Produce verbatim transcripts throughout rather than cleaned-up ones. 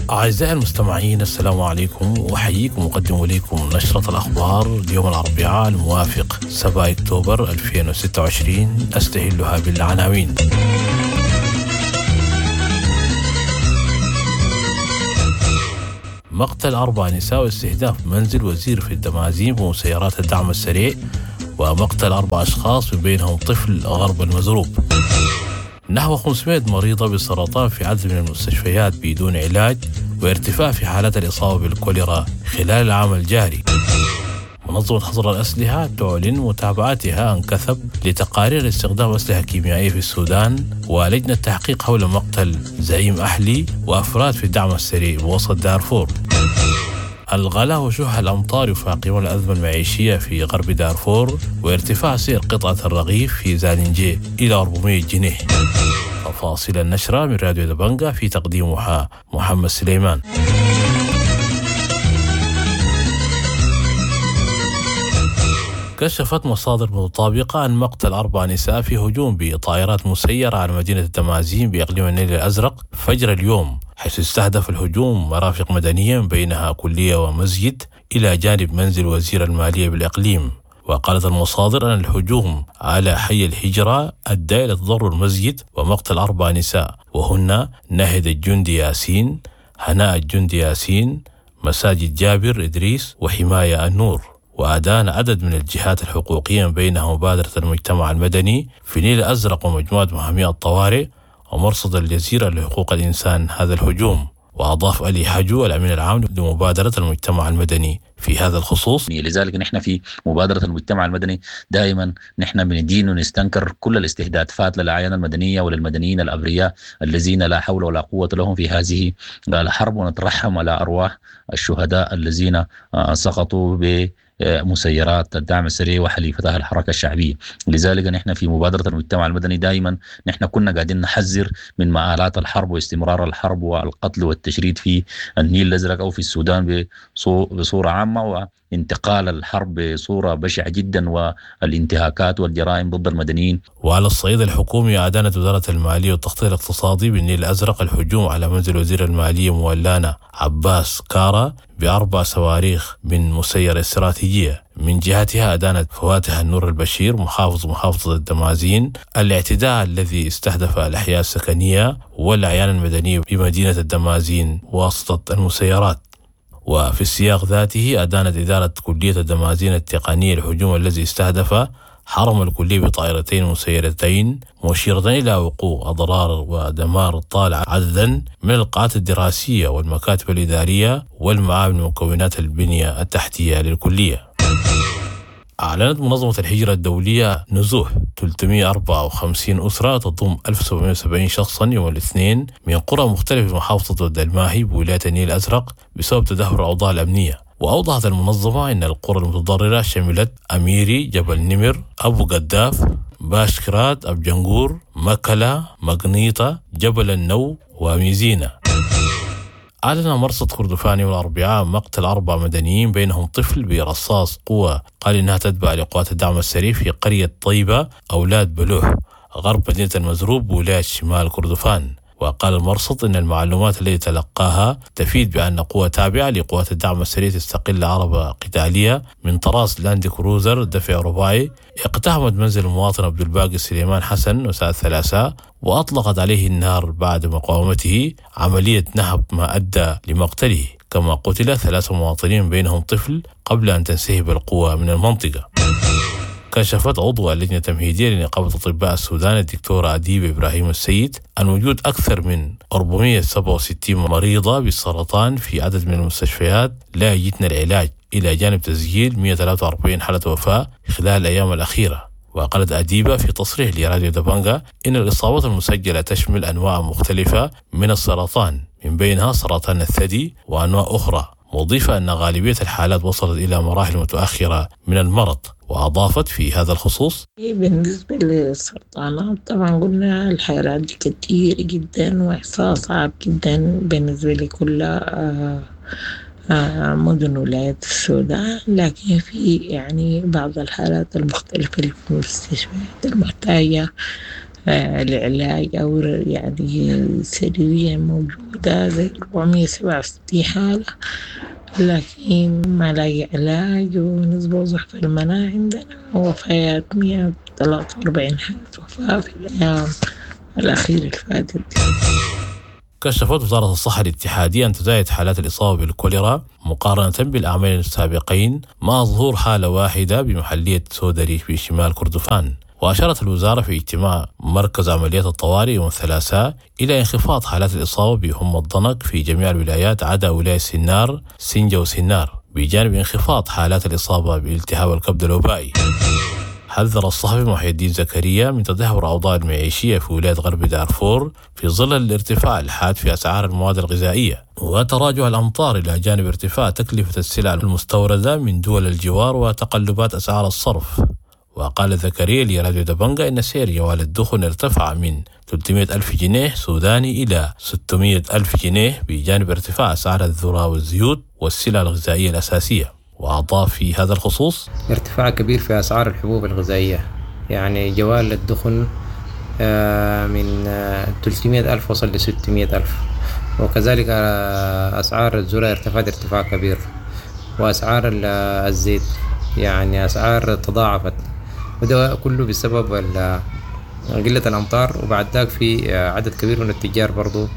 أعزائي المستمعين، السلام عليكم، وأحييكم وأقدم إليكم نشرة الأخبار اليوم الأربعاء الموافق سبعة أكتوبر ألفين وستة وعشرين. أستهلها بالعناوين. مقتل أربع نساء واستهداف منزل وزير في الدمازين بمسيرات الدعم السريع، ومقتل أربع أشخاص من بينهم طفل غرب المزروب. نحو خمسمائة مريضة بالسرطان في عدد من المستشفيات بدون علاج، وارتفاع في حالات الإصابة بالكوليرا خلال العام الجاري. منظمة حظر الأسلحة تعلن متابعتها عن كثب لتقارير استخدام أسلحة كيميائية في السودان، ولجنة تحقيق حول مقتل زعيم أحلي وأفراد في الدعم السريع بوسط دارفور. الغلاء وشح الأمطار يفاقمون الأزمة المعيشية في غرب دارفور، وارتفاع سعر قطعة الرغيف في زالنجي إلى أربعمائة جنيه. تفاصيل النشرة من راديو دبنجة، في تقديمها محمد سليمان. كشفت مصادر مطابقة عن مقتل أربع نساء في هجوم بطائرات مسيرة على مدينة الدمازين بإقليم النيل الأزرق فجر اليوم، حيث استهدف الهجوم مرافق مدنية بينها كلية ومسجد إلى جانب منزل وزير المالية بالإقليم. وقالت المصادر أن الهجوم على حي الهجرة أدى إلى تضرر المسجد ومقتل أربع نساء، وهن ناهد الجندي ياسين، هناء الجندي ياسين، مساجد جابر إدريس، وحماية النور. وأدان عدد من الجهات الحقوقية بينها مبادرة المجتمع المدني في نيل الأزرق ومجموعة محامي الطوارئ ومرصد الجزيرة لحقوق الإنسان هذا الهجوم. وأضاف علي حجو الأمين العام لمبادرة المجتمع المدني في هذا الخصوص: لذلك نحن في مبادرة المجتمع المدني دائما نحن بندين ونستنكر كل الاستهدافات للأعيان المدنية وللمدنيين الأبرياء الذين لا حول ولا قوة لهم في هذه الحرب، ونترحم على أرواح الشهداء الذين سقطوا ب مسيرات الدعم السريع وحليفتها الحركة الشعبية. لذلك نحن في مبادرة المجتمع المدني دائما نحن كنا قاعدين نحذر من مآلات الحرب واستمرار الحرب والقتل والتشريد في النيل الأزرق أو في السودان بصورة عامة، وانتقال الحرب بصورة بشعة جدا والانتهاكات والجرائم ضد المدنيين. وعلى الصعيد الحكومي، أعلنت وزارة المالية والتخطيط الاقتصادي بالنيل الأزرق الهجوم على منزل وزير المالية مولانا عباس كارا بأربع صواريخ من مسيرة استراتيجية. من جهتها أدانت فواتح النور البشير محافظ محافظة الدمازين الاعتداء الذي استهدف الأحياء السكنية والأعيان المدنية بمدينة الدمازين واسطة المسيرات. وفي السياق ذاته أدانت إدارة كلية الدمازين التقنية الهجوم الذي استهدف حرم الكلية بطائرتين مسيرتين، مشيرة إلى وقوع أضرار ودمار طال عددا من القاعات الدراسية والمكاتب الإدارية والمعامل ومكونات البنية التحتية للكلية. أعلنت منظمة الهجرة الدولية نزوح ثلاثمائة وأربعة وخمسين أسرة تضم ألف وسبعمائة وسبعين شخصا يوم الاثنين من قرى مختلفة في محافظة الدلماهي بولاية النيل الأزرق بسبب تدهور الأوضاع الأمنية. وأوضحت المنظمة أن القرى المتضررة شملت أميري، جبل نمر، أبو قداف، باشكرات، أبجنغور، مكلا، مقنيطة، جبل النو، وميزينة. أعلن مرصد كردفان يوم الأربعاء مقتل أربع مدنيين بينهم طفل برصاص قوة قال إنها تتبع لقوات الدعم السريع في قرية طيبة أولاد بلوح غرب مدينة المزروب بولاية شمال كردفان. وقال المرصد إن المعلومات التي تلقاها تفيد بأن قوة تابعة لقوات الدعم السريع تستقل عربة قتالية من طراز لاند كروزر دفع رباعي اقتحمت منزل المواطن عبد الباقي سليمان حسن مساء الثلاثاء، وأطلقت عليه النار بعد مقاومته، عملية نهب ما أدى لمقتله. كما قتل ثلاثة مواطنين بينهم طفل قبل أن تنسحب القوة من المنطقة. كشفت عضو اللجنة التمهيدية لنقابة أطباء السودان الدكتورة أديبة إبراهيم السيد عن وجود أكثر من أربعمائة وسبعة وستين مريضة بالسرطان في عدد من المستشفيات لا يجدن العلاج، إلى جانب تسجيل مئة وثلاثة وأربعين حالة وفاة خلال الأيام الأخيرة. وقالت أديبة في تصريح لراديو دبنجة إن الإصابات المسجلة تشمل أنواع مختلفة من السرطان، من بينها سرطان الثدي وأنواع أخرى، مضيفة أن غالبية الحالات وصلت إلى مراحل متأخرة من المرض. وأضافت في هذا الخصوص: بالنسبة للسرطانات طبعا قلنا الحالات دي كتير جدا وإحصاء صعب جدا بالنسبة لكل آه آه مدن ولاية السودان، لكن في يعني بعض الحالات المختلفة في المستشفيات المحتاجة العلاج أو يعني سريريا موجودة زي أربعمية وسبعة وستين حالة، لكن ما لاقي علاج، ونسبة وضعف المناعة عندنا وفيات مية وثلاثة وأربعين حالة وفاة في الأيام الأخيرة الفاتت. كشفت وزارة الصحة الاتحادية أن تزايد حالات الإصابة بالكوليرا مقارنة بالعامين السابقين، مع ظهور حالة واحدة بمحلية سودري في شمال كردفان. وأشارت الوزارة في اجتماع مركز عمليات الطوارئ يوم الثلاثاء إلى انخفاض حالات الإصابة بحمى الضنك في جميع الولايات عدا ولاية سنار سنجة وسنار، بجانب انخفاض حالات الإصابة بالتهاب الكبد الوبائي. حذر الصحفي محي الدين زكريا من تدهور الأوضاع المعيشية في ولاية غرب دارفور في ظل الارتفاع الحاد في أسعار المواد الغذائية وتراجع الأمطار، إلى جانب ارتفاع تكلفة السلع المستوردة من دول الجوار وتقلبات أسعار الصرف. وقال زكريا لراديو دبنجا إن سعر جوال الدخن ارتفع من ثلاثمائة ألف جنيه سوداني إلى ستمائة ألف جنيه، بجانب ارتفاع أسعار الذرة والزيوت والسلع الغذائية الأساسية. وأضاف في هذا الخصوص ارتفاع كبير في أسعار الحبوب الغذائية، يعني جوال الدخن من ثلاثمائة ألف وصل ل ستمائة ألف، وكذلك أسعار الذرة ارتفعت ارتفاع كبير، وأسعار الزيت يعني أسعار تضاعفت، وده كله بسبب قلة الأمطار. وبعد ذلك في عدد كبير من التجار برضو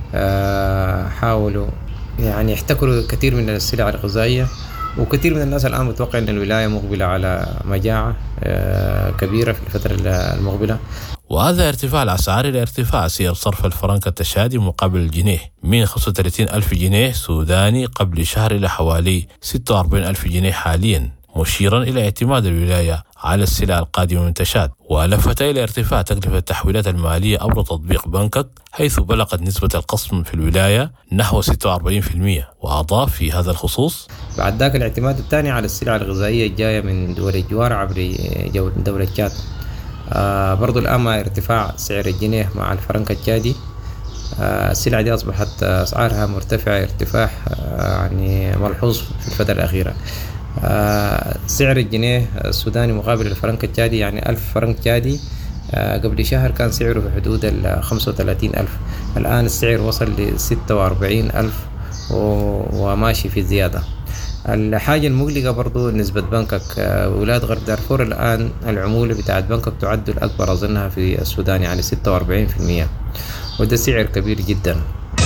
حاولوا يعني يحتكروا كثير من السلع الغذائية، وكثير من الناس الآن متوقع أن الولاية مقبلة على مجاعة كبيرة في الفترة المقبلة. وهذا ارتفاع الأسعار إلى ارتفاع سعر صرف الفرنك التشادي مقابل الجنيه من خمسة وثلاثين ألف جنيه سوداني قبل شهر إلى حوالي ستة وأربعين ألف جنيه حاليا، مشيرا إلى اعتماد الولاية على السلع القادمة من تشاد. ولفت إلى ارتفاع تكلفة التحويلات المالية عبر تطبيق بنكك، حيث بلغت نسبة القسم في الولاية نحو ستة وأربعين بالمئة. وأضاف في هذا الخصوص: بعد ذاك الاعتماد الثاني على السلع الغذائية الجاية من دول الجوار عبر دولة تشاد. آه برضو الآن مع ارتفاع سعر الجنيه مع الفرنك التشادي، آه السلع دي أصبحت أسعارها مرتفعة ارتفاع آه يعني ملحوظ في الفترة الأخيرة. آه سعر الجنيه السوداني مقابل الفرنك التشادي يعني ألف فرنك تشادي آه قبل شهر كان سعره في حدود ال خمسة وثلاثين ألف، الآن السعر وصل ل ستة وأربعين ألف وماشي في زيادة. الحاجة المقلقة برضو نسبة بنكك، آه ولاية غرب دارفور الآن العمولة بتاعت بنكك تعد الأكبر أظنها في السودان يعني ستة وأربعين بالمئة، وده سعر كبير جدا.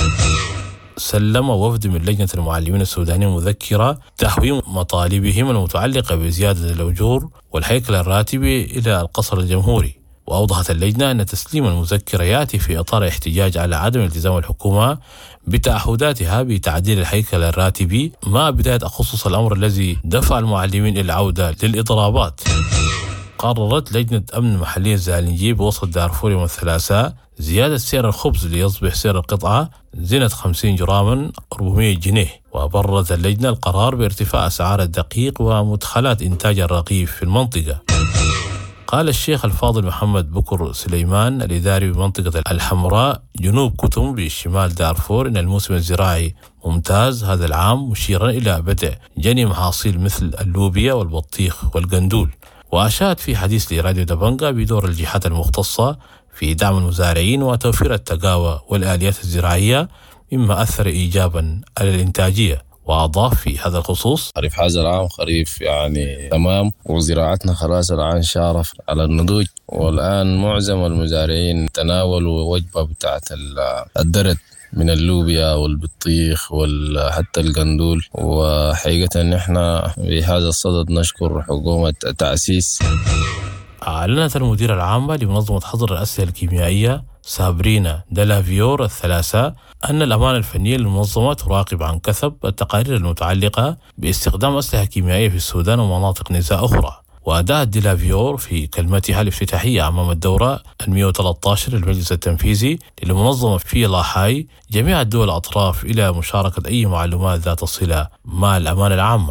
سلم وفد من لجنة المعلمين السودانيين مذكرة تحويل مطالبهم المتعلقة بزيادة الأجور والهيكل الراتبي إلى القصر الجمهوري. وأوضحت اللجنة أن تسليم المذكرة يأتي في إطار احتجاج على عدم التزام الحكومة بتعهداتها بتعديل الهيكل الراتبي، مع بداية أخصص الأمر الذي دفع المعلمين إلى العودة للإضرابات. قررت لجنة أمن محلية الزالنجي بوسط دارفور يوم الثلاثاء زيادة سعر الخبز ليصبح سعر القطعة زينة خمسين جراما أربعمائة جنيه. وبررت اللجنة القرار بارتفاع أسعار الدقيق ومدخلات إنتاج الرغيف في المنطقة. قال الشيخ الفاضل محمد بكر سليمان الإداري بمنطقة الحمراء جنوب كتم بشمال دارفور إن الموسم الزراعي ممتاز هذا العام، مشيرا إلى بدء جني محاصيل مثل اللوبيا والبطيخ والقندول. وأشاد في حديث لراديو دبنجا بدور الجهات المختصة في دعم المزارعين وتوفير التقاوى والآليات الزراعية، مما أثر إيجابا على الإنتاجية. وأضاف في هذا الخصوص: خريف هذا العام خريف يعني تمام، وزراعتنا خلاص الآن شارف على النضوج، والآن معظم المزارعين تناولوا وجبة بتاعت الدرد من اللوبيا والبطيخ وحتى القندول. وحقيقة نحن بهذا الصدد نشكر حكومة التأسيس. أعلنت المديرة العامة لمنظمة حظر الأسلحة الكيميائية سابرينا دلافيور الثلاثاء أن الأمانة الفنية للمنظمة تراقب عن كثب التقارير المتعلقة باستخدام أسلحة كيميائية في السودان ومناطق نزاع أخرى. وأداءت دلافيور في كلمتها الافتتاحية أمام الدورة المئة وثلاثة عشر للمجلس التنفيذي للمنظمة في لاحاي جميع الدول الأطراف إلى مشاركة أي معلومات ذات صلة مع الأمانة العامة.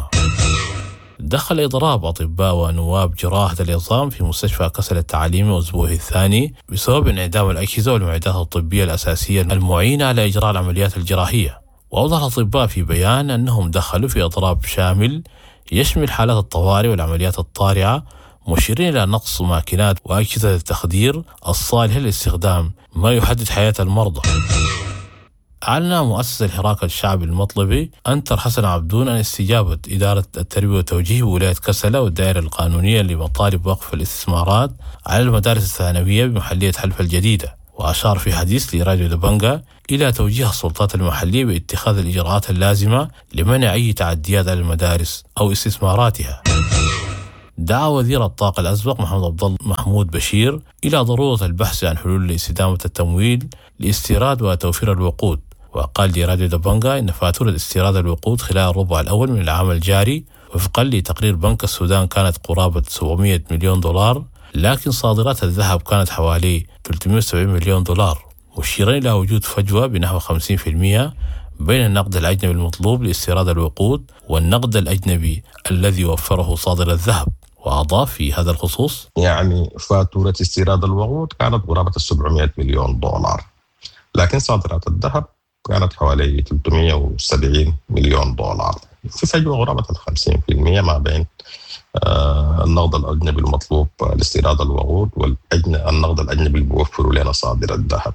دخل إضراب أطباء ونواب جراحة العظام في مستشفى كسل التعليمي أسبوعه الثاني بسبب انعدام الأجهزة والمعدات الطبية الأساسية المعينة على إجراء العمليات الجراحية. وأوضح الأطباء في بيان أنهم دخلوا في إضراب شامل يشمل حالات الطوارئ والعمليات الطارئة، مشيرين إلى نقص ماكينات وأجهزة التخدير الصالحة للاستخدام، ما يحدد حياة المرضى. أعلن مؤسسة الحراك الشعبي المطلبي أنتر حسن عبدون عن استجابة إدارة التربية والتوجيه بولاية كسلة والدائرة القانونية لمطالب وقف الاستثمارات على المدارس الثانوية بمحلية حلفة الجديدة، وأشار في حديث لراديو دبنجا إلى توجيه السلطات المحلية باتخاذ الإجراءات اللازمة لمنع أي تعديات على المدارس أو استثماراتها. دعا وزير الطاقة الأسبق محمد عبد محمود بشير إلى ضرورة البحث عن حلول لاستدامة التمويل لاستيراد وتوفير الوقود، وقال لراديو دبنجا إن فاتورة استيراد الوقود خلال الربع الأول من العام الجاري وفقا لتقرير بنك السودان كانت قرابة سبعمائة مليون دولار، لكن صادرات الذهب كانت حوالي ثلاثمائة وسبعين مليون دولار، مشيرا إلى وجود فجوة بنحو خمسين بالمئة بين النقد الأجنبي المطلوب لاستيراد الوقود والنقد الأجنبي الذي وفره صادر الذهب. وأضاف في هذا الخصوص: يعني فاتورة استيراد الوقود كانت قرابة سبعمائة مليون دولار، لكن صادرات الذهب كانت حوالي ثلاثمائة وسبعين مليون دولار، في فجوة قرابة خمسين بالمئة ما بين النقد الأجنبي المطلوب لاستيراد الوقود والنقد الأجنبي اللي بيوفروا لنا صادر الذهب.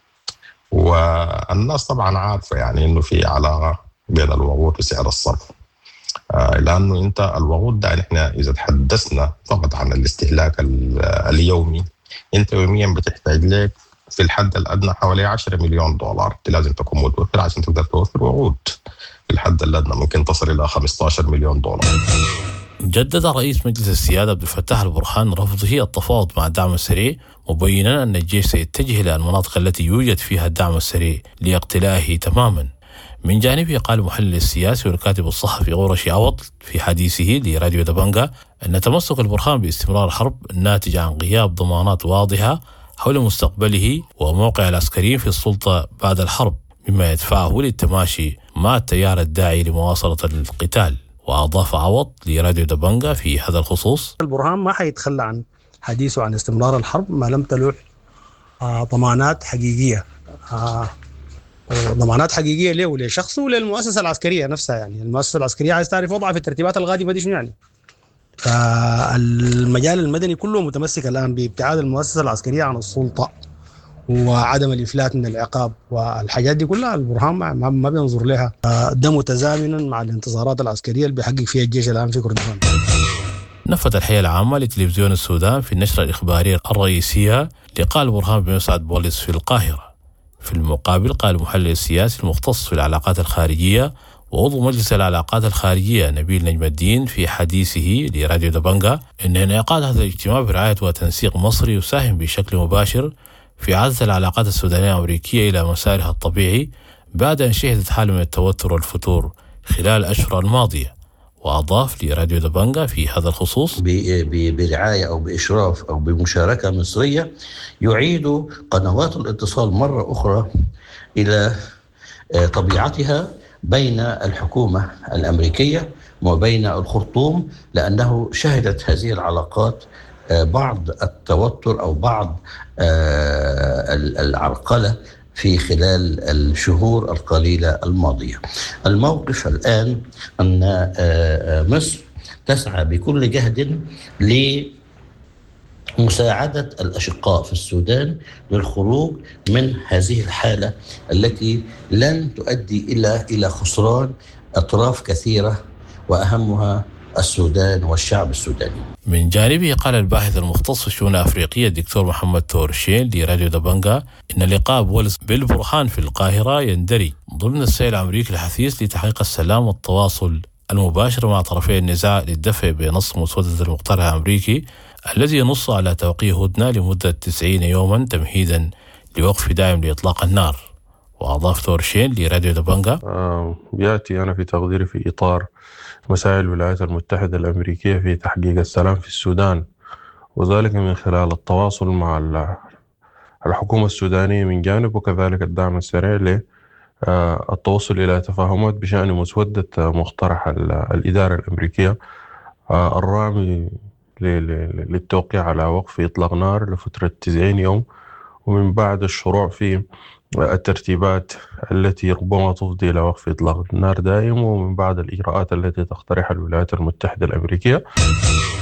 والناس طبعا عارفة يعني إنه في علاقة بين الوقود وسعر الصرف، لأنه أنت الوقود ده نحن إذا تحدثنا فقط عن الاستهلاك اليومي، أنت يوميا بتحتاج لك في الحد الأدنى حوالي عشرة مليون دولار لازم تكون متوفر عشان تقدر توفر وقود. في الحد الأدنى ممكن تصل إلى خمسة عشر مليون دولار. جدد رئيس مجلس السيادة عبد الفتاح البرهان رفضه التفاوض مع الدعم السريع، مبينا أن الجيش سيتجه إلى المناطق التي يوجد فيها الدعم السريع لاقتلائه تماما. من جانبه قال المحلل السياسي والكاتب الصحفي غورشي عوض في حديثه لراديو دبنجا أن تمسك البرهان باستمرار الحرب ناتج عن غياب ضمانات واضحة حول مستقبله وموقع العسكريين في السلطة بعد الحرب، مما يدفعه للتماشي مع التيار الداعي لمواصلة القتال. وأضاف عوض لراديو دبنجا في هذا الخصوص: البرهان ما حيتخلى عن حديثه عن استمرار الحرب ما لم تلوح آه ضمانات حقيقية، آه ضمانات حقيقية له ولشخصه وللمؤسسة العسكرية نفسها. يعني المؤسسة العسكرية عايز تعرف وضعها في الترتيبات القادمة دي شنو يعني. فالمجال المدني كله متمسك الآن بابتعاد المؤسسة العسكرية عن السلطة وعدم الإفلات من العقاب، والحاجات دي كلها البرهان ما, ما بينظر لها. ده متزامنا مع الانتصارات العسكرية اللي بيحقق فيها الجيش الآن في كردفان. نفت الحياة العامة لتلفزيون السودان في النشرة الإخبارية الرئيسية لقاء البرهان بمسعد بوليس في القاهرة. في المقابل قال المحلل السياسي المختص في العلاقات الخارجية وعضو مجلس العلاقات الخارجية نبيل نجم الدين في حديثه لراديو دبنجا إن انعقاد هذا الاجتماع برعاية وتنسيق مصري يساهم بشكل مباشر في إعادة العلاقات السودانية الأمريكية إلى مسارها الطبيعي بعد أن شهدت حالة من التوتر والفتور خلال الأشهر الماضية. وأضاف لراديو دبنجا في هذا الخصوص: برعاية أو بإشراف أو بمشاركة مصرية يعيد قنوات الاتصال مرة أخرى إلى طبيعتها بين الحكومة الأمريكية وبين الخرطوم، لأنه شهدت هذه العلاقات بعض التوتر أو بعض العرقلة في خلال الشهور القليلة الماضية. الموقف الآن أن مصر تسعى بكل جهد لمساعدة الأشقاء في السودان للخروج من هذه الحالة التي لن تؤدي إلى إلى خسران أطراف كثيرة وأهمها السودان والشعب السوداني. من جانبه قال الباحث المختص في الشؤون الأفريقية الدكتور محمد تورشين لراديو دبنجا إن لقاء بوليس بالبرهان في القاهرة يندرج ضمن السعي الأمريكي الحثيث لتحقيق السلام والتواصل المباشر مع طرفي النزاع للدفع بنص مسودة المقترح الأمريكي الذي ينص على توقيع هدنة لمدة تسعين يوما تمهيدا لوقف دائم لإطلاق النار. وأضاف تورشين لراديو دبنجا: آه يأتي أنا في تقديري في إطار مساعي الولايات المتحدة الأمريكية في تحقيق السلام في السودان، وذلك من خلال التواصل مع الحكومة السودانية من جانب، وكذلك الدعم السريع للتوصل إلى تفاهمات بشأن مسودة مقترح الإدارة الأمريكية الرامي للتوقيع على وقف إطلاق نار لفترة تسعين يوم، ومن بعد الشروع في الترتيبات التي ربما تفضي إلى وقف إطلاق النار دائم، ومن بعد الإجراءات التي تقترحها الولايات المتحدة الأمريكية.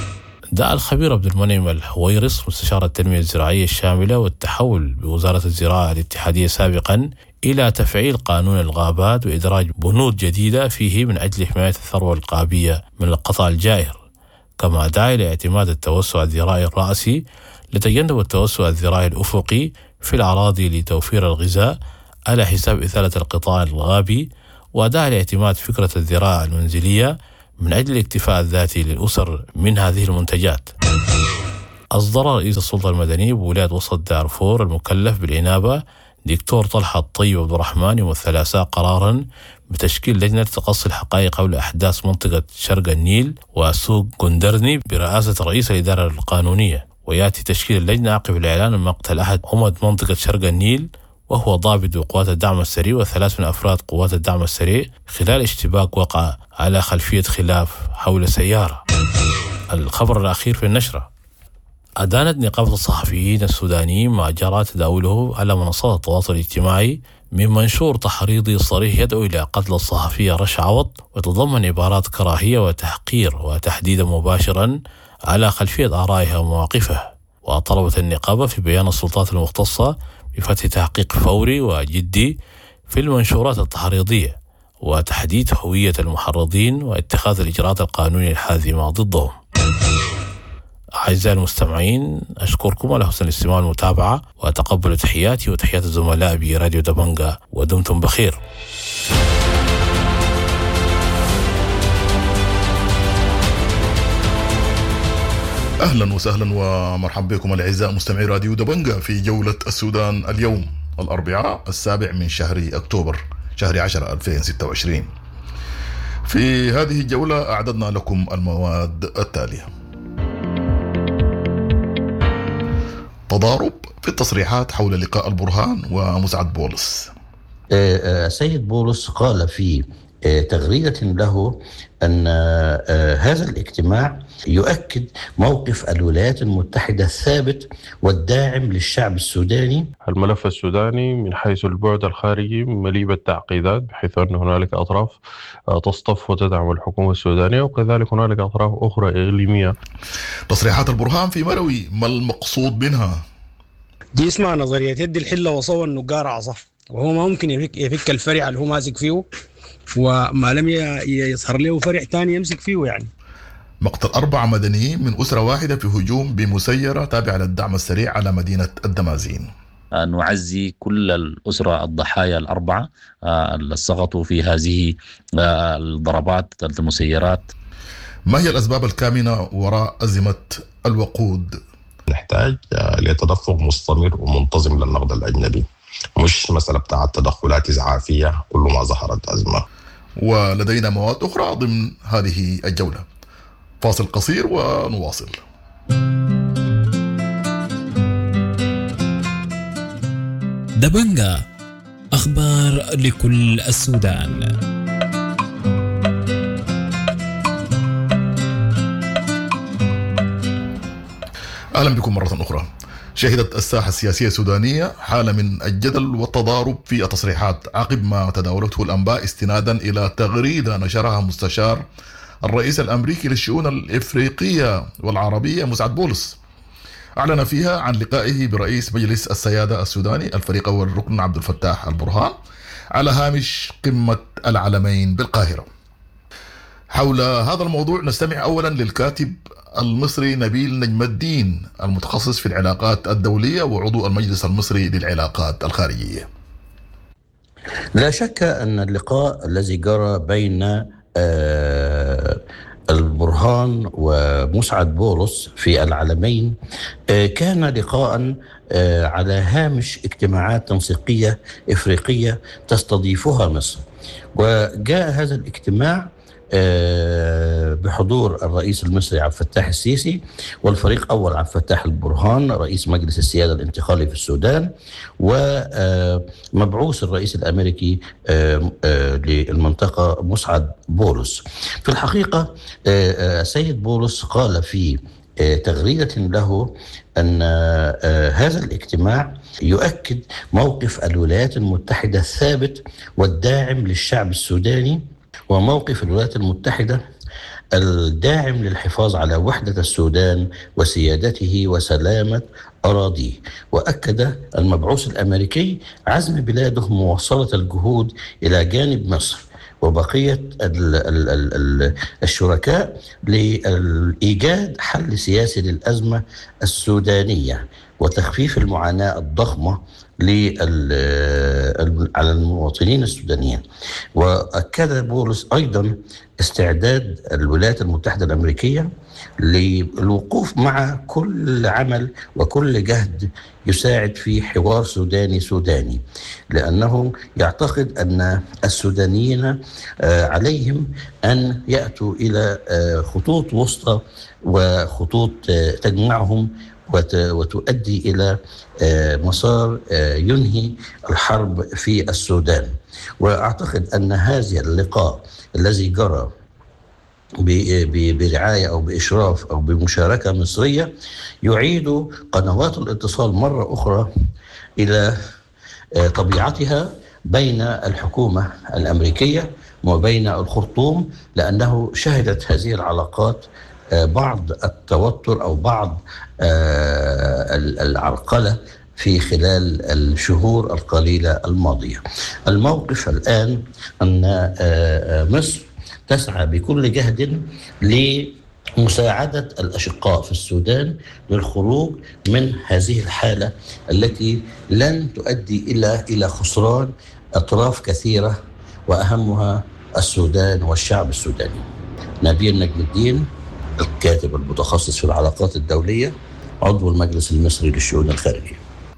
دعا الخبير عبد المنعم الحويرس مستشار التنمية الزراعية الشاملة والتحول بوزارة الزراعة الاتحادية سابقا إلى تفعيل قانون الغابات وإدراج بنود جديدة فيه من أجل حماية الثروة القابية من القطع الجائر، كما دعا إلى اعتماد التوسع الزراعي الرأسي لتجنب التوسع الزراعي الأفقي في الأراضي لتوفير الغذاء على حساب إثالة القطاع الغابي، ودعا لاعتماد فكرة الزراعة المنزلية من أجل الاكتفاء الذاتي للأسر من هذه المنتجات. أصدر رئيس السلطة المدنية بولاية وسط دارفور المكلف بالإنابة دكتور طلحة الطيب عبد الرحمن يوم الثلاثاء قرارا بتشكيل لجنة تقصي الحقائق حول أحداث منطقة شرق النيل وسوق جندرني برئاسة رئيس الإدارة القانونية، ويأتي تشكيل اللجنة عقب الإعلان عن مقتل أحد أمد منطقة شرق النيل وهو ضابط بقوات الدعم السريع وثلاث من أفراد قوات الدعم السريع خلال اشتباك وقع على خلفية خلاف حول سيارة. الخبر الأخير في النشرة: أدانت نقابة الصحفيين السودانيين ما جرى تداوله على منصات التواصل الاجتماعي من منشور تحريضي صريح يدعو إلى قتل الصحفية رشا عوض، وتضمن عبارات كراهية وتحقير وتحديدا مباشرا على خلفية آرائها ومواقفها. وطلبت النقابة في بيان السلطات المختصة بفتح تحقيق فوري وجدي في المنشورات التحريضية وتحديد هوية المحرضين واتخاذ الإجراءات القانونية الحازمة ضدهم. أعزائي المستمعين، أشكركم على حسن الاستماع والمتابعة، وأتقبل تحياتي وتحيات الزملاء براديو دبنجة، ودمتم بخير. أهلا وسهلا ومرحبا بكم الأعزاء مستمعي راديو دبنجة في جولة السودان اليوم الأربعاء السابع من شهر أكتوبر شهر عشرة ألفين وستة وعشرين. في هذه الجولة أعددنا لكم المواد التالية: تضارب في التصريحات حول لقاء البرهان ومسعد بولس. سيد بولس قال في تغريدة له أن هذا الاجتماع يؤكد موقف الولايات المتحدة الثابت والداعم للشعب السوداني. الملف السوداني من حيث البعد الخارجي مليء بالتعقيدات، بحيث أن هنالك أطراف تصطف وتدعم الحكومة السودانية، وكذلك هنالك أطراف أخرى إقليمية. تصريحات البرهان في مروي، ما المقصود منها؟ دي اسمها نظرية يد الحلة وصوى النقار عصا، وهو ما ممكن يفك, يفك الفرع اللي هو ماسك فيه، وما لم يظهر له فرع تاني يمسك فيه. يعني مقتل أربع مدنيين من أسرة واحدة في هجوم بمسيرة تابعة للدعم السريع على مدينة الدمازين. نعزي كل الأسرة الضحايا الأربعة اللي سقطوا في هذه الضربات المسيرات. ما هي الأسباب الكامنة وراء أزمة الوقود؟ نحتاج لتدفق مستمر ومنتظم للنقد الأجنبي، مش مسألة بتاعة تدخلات إسعافية كل ما ظهرت أزمة. ولدينا مواد أخرى ضمن هذه الجولة. فاصل قصير ونواصل. دبنجة، أخبار لكل السودان. أهلا بكم مرة أخرى. شهدت الساحة السياسية السودانية حالة من الجدل والتضارب في التصريحات عقب ما تداولته الأنباء استنادا إلى تغريدة نشرها مستشار الرئيس الأمريكي للشؤون الإفريقية والعربية مسعد بولس. أعلن فيها عن لقائه برئيس مجلس السيادة السوداني الفريق أول الركن عبد الفتاح البرهان على هامش قمة العلمين بالقاهرة. حول هذا الموضوع نستمع أولا للكاتب المصري نبيل نجم الدين المتخصص في العلاقات الدولية وعضو المجلس المصري للعلاقات الخارجية. لا شك أن اللقاء الذي جرى بين البرهان ومسعد بولس في العلمين كان لقاء على هامش اجتماعات تنسيقية إفريقية تستضيفها مصر، وجاء هذا الاجتماع بحضور الرئيس المصري عبد الفتاح السيسي والفريق أول عبد الفتاح البرهان رئيس مجلس السيادة الانتقالي في السودان، ومبعوث الرئيس الأمريكي للمنطقة مسعد بولس. في الحقيقة سيد بولس قال في تغريدة له أن هذا الاجتماع يؤكد موقف الولايات المتحدة الثابت والداعم للشعب السوداني، وموقف الولايات المتحدة الداعم للحفاظ على وحدة السودان وسيادته وسلامة أراضيه. وأكد المبعوث الأمريكي عزم بلاده مواصلة الجهود إلى جانب مصر وبقية ال ال ال ال الشركاء لإيجاد حل سياسي للأزمة السودانية وتخفيف المعاناة الضخمة على المواطنين السودانيين. وأكد بولس أيضا استعداد الولايات المتحدة الأمريكية للوقوف مع كل عمل وكل جهد يساعد في حوار سوداني سوداني، لأنه يعتقد أن السودانيين عليهم أن يأتوا إلى خطوط وسطى وخطوط تجمعهم وتؤدي إلى مسار ينهي الحرب في السودان. وأعتقد أن هذا اللقاء الذي جرى برعاية أو بإشراف أو بمشاركة مصرية يعيد قنوات الاتصال مرة أخرى إلى طبيعتها بين الحكومة الأمريكية وبين الخرطوم، لأنه شهدت هذه العلاقات بعض التوتر أو بعض العرقلة في خلال الشهور القليلة الماضية. الموقف الآن أن مصر تسعى بكل جهد لمساعدة الأشقاء في السودان للخروج من هذه الحالة التي لن تؤدي إلى إلى خسران أطراف كثيرة وأهمها السودان والشعب السوداني. نبيل نجم الدين، الكاتب المتخصص في العلاقات الدولية، عضو المجلس المصري للشؤون الخارجية.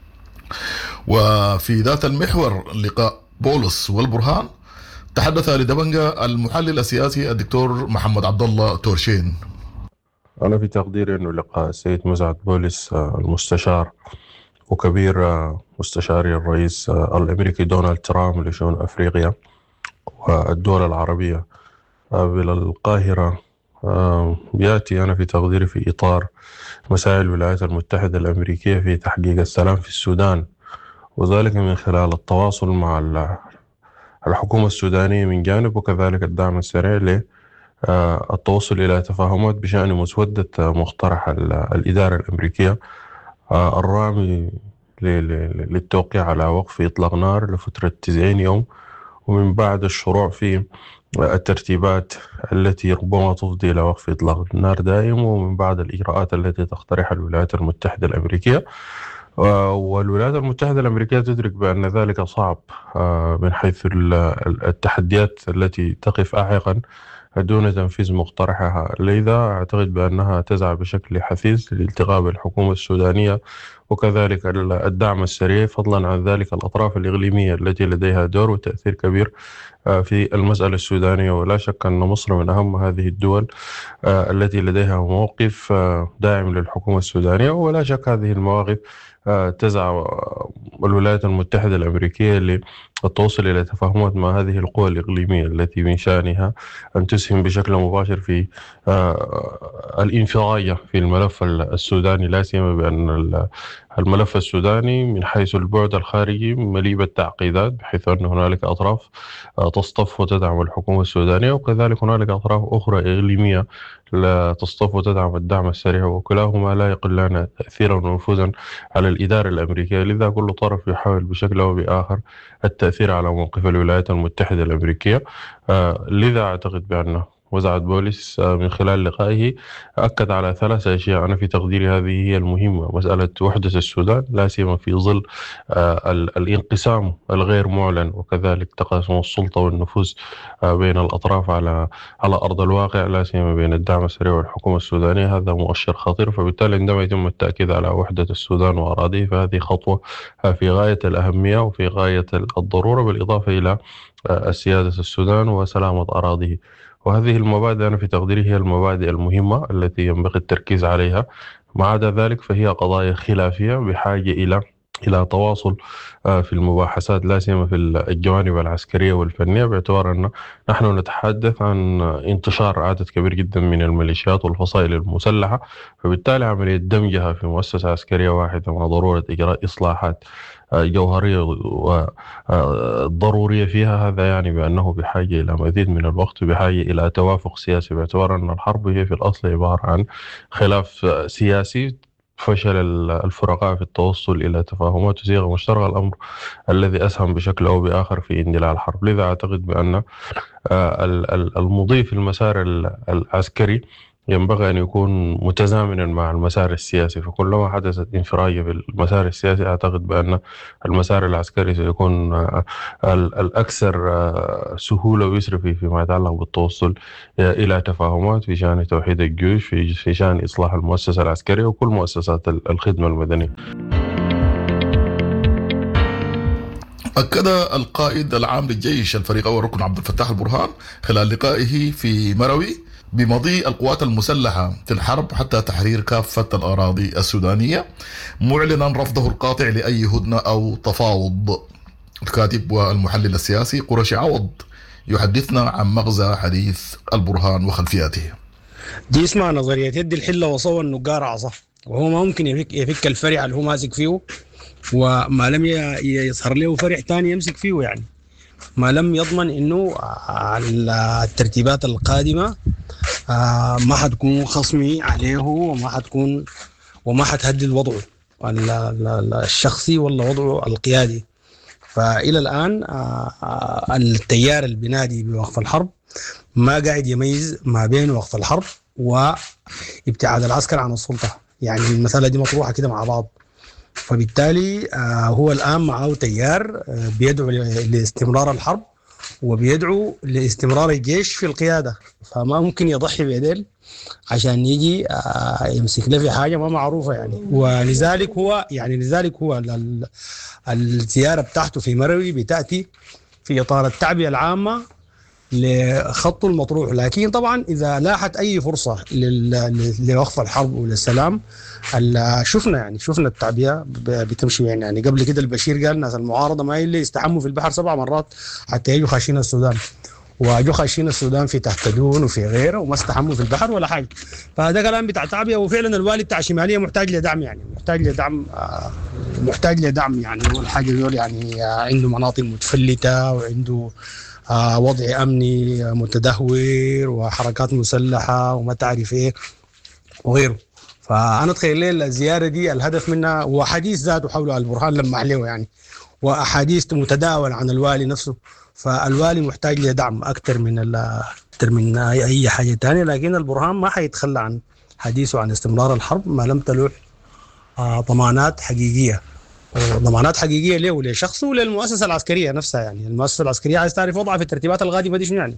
وفي ذات المحور لقاء بولس والبرهان تحدث لدبنجة المحلل السياسي الدكتور محمد عبد الله تورشين. أنا في تقديري أنه لقاء السيد مسعد بولس المستشار وكبير مستشاري الرئيس الأمريكي دونالد ترامب لشؤون أفريقيا والدول العربية بالقاهرة يأتي أنا في تقديري في إطار مساعي الولايات المتحدة الأمريكية في تحقيق السلام في السودان، وذلك من خلال التواصل مع الحكومة السودانية من جانب، وكذلك الدعم السريع للتوصل إلى تفاهمات بشأن مسودة مقترح الإدارة الأمريكية الرامي للتوقيع على وقف إطلاق نار لفترة تسعين يوم، ومن بعد الشروع في الترتيبات التي ربما تفضي إلى وقف إطلاق النار دائم، ومن بعد الإجراءات التي تقترحها الولايات المتحدة الأمريكية. والولايات المتحدة الأمريكية تدرك بأن ذلك صعب من حيث التحديات التي تقف أعيقا دون تنفيذ مقترحها، لذا أعتقد بأنها تسعى بشكل حثيث لالتقاء بالحكومة السودانية وكذلك الدعم السريع، فضلا عن ذلك الأطراف الإقليمية التي لديها دور وتأثير كبير في المسألة السودانية. ولا شك أن مصر من أهم هذه الدول التي لديها موقف داعم للحكومة السودانية، ولا شك هذه المواقف تسعى الولايات المتحدة الأمريكية للتوصل إلى تفاهمات مع هذه القوى الإقليمية التي من شأنها أن تسهم بشكل مباشر في الانفراجة في الملف السوداني، لا سيما بأن الملف السوداني من حيث البعد الخارجي مليء بالتعقيدات، بحيث أن هنالك أطراف تصطف وتدعم الحكومة السودانية، وكذلك هنالك أطراف أخرى إقليمية لا تصطف وتدعم الدعم السريع، وكلاهما لا يقلان تأثيرا ونفوذا على الإدارة الأمريكية. لذا كل طرف يحاول بشكل أو بآخر التأثير على موقف الولايات المتحدة الأمريكية. لذا أعتقد بأن مسعد بولس من خلال لقائه أكد على ثلاث أشياء أنا في تقديري هذه هي المهمة: مسألة وحدة السودان لا سيما في ظل الانقسام الغير معلن، وكذلك تقاسم السلطة والنفوذ بين الأطراف على على أرض الواقع، لا سيما بين الدعم السريع والحكومة السودانية. هذا مؤشر خطير، فبالتالي عندما يتم التأكيد على وحدة السودان وأراضيه فهذه خطوة في غاية الأهمية وفي غاية الضرورة، بالإضافة إلى السيادة السودان وسلامة أراضيه. وهذه المبادئ أنا في تقديري هي المبادئ المهمة التي ينبغي التركيز عليها. ما عدا ذلك فهي قضايا خلافية بحاجة إلى إلى تواصل في المباحثات لا سيما في الجوانب العسكرية والفنية، باعتبار أن نحن نتحدث عن انتشار عدد كبير جدا من الميليشيات والفصائل المسلحة، فبالتالي عملية دمجها في مؤسسة عسكرية واحدة مع ضرورة إجراء إصلاحات جوهرية وضرورية فيها، هذا يعني بأنه بحاجة إلى مزيد من الوقت وبحاجة إلى توافق سياسي، باعتبار أن الحرب هي في الأصل عبارة عن خلاف سياسي فشل الفرقاء في التوصل إلى تفاهمات وصيغة مشتركة، الأمر الذي أسهم بشكل أو بآخر في اندلاع الحرب. لذا أعتقد بأن المضي في المسار العسكري ينبغي أن يكون متزامنا مع المسار السياسي، فكلما حدثت انفراجة في المسار السياسي أعتقد بأن المسار العسكري سيكون الأكثر سهولة ويسر فيما يتعلق بالتوصل إلى تفاهمات في شأن توحيد الجيوش، في شأن إصلاح المؤسسة العسكرية وكل مؤسسات الخدمة المدنية. أكد القائد العام للجيش الفريق أول ركن عبد الفتاح البرهان خلال لقائه في مروي بمضي القوات المسلحة في الحرب حتى تحرير كافة الأراضي السودانية، معلنا رفضه القاطع لأي هدنة أو تفاوض. الكاتب والمحلل السياسي قرشي عوض يحدثنا عن مغزى حديث البرهان وخلفياته. دي اسمها نظرية يد الحلة وصوى النقار عصا، وهو ما ممكن يفك, يفك الفرع اللي هو ماسك فيه، وما لم يظهر له فرع تاني يمسك فيه، يعني ما لم يضمن انه الترتيبات القادمة ما حتكون خصمي عليه وما حتكون وما حتهدد وضعه الشخصي ولا وضعه القيادي. فإلى الآن التيار البنادي بوقف الحرب ما قاعد يميز ما بين وقف الحرب وابتعاد العسكر عن السلطة، يعني المسألة دي مطروحة كده مع بعض. فبالتالي هو الآن معه تيار بيدعو لاستمرار الحرب وبيدعو لاستمرار الجيش في القيادة، فما ممكن يضحي بيديل عشان يجي يمسك له في حاجة ما معروفة يعني. ولذلك هو يعني لذلك هو الزيارة بتاعته في مروي بتأتي في إطار التعبئة العامة لخط المطروح، لكن طبعا إذا لاحت أي فرصة لوقف الحرب وللسلام شفنا يعني شفنا التعبئة بتمشي يعني. يعني قبل كده البشير قال ناس المعارضة ما اللي يستحموا في البحر سبع مرات حتى يجوا خاشين السودان، واجوا خاشين السودان في تحت دون وفي غيره وما استحموا في البحر ولا حاجة. فهذا كلام بتاع تعبئة، وفعلا الوالي بتاع شمالية محتاج لدعم يعني محتاج لدعم آه محتاج لدعم يعني. والحاجة دول يعني آه عنده مناطق متفلتة وعنده آه وضع أمني متدهور وحركات مسلحة وما تعرف إيه وغيره. فأنا أتخيل لي الزيارة دي الهدف منها وحديث ذاته حول البرهان لما عليه يعني، وأحاديث متداول عن الوالي نفسه. فالوالي محتاج لدعم أكثر من أكثر من أي حاجة تانية، لكن البرهان ما حيتخلى عن حديثه عن استمرار الحرب ما لم تلوح آه ضمانات حقيقية، وضمانات حقيقية له ولشخصه وللمؤسسة العسكرية نفسها. يعني المؤسسة العسكرية عايز تعرف وضعها في الترتيبات القادمة دي شنو يعني.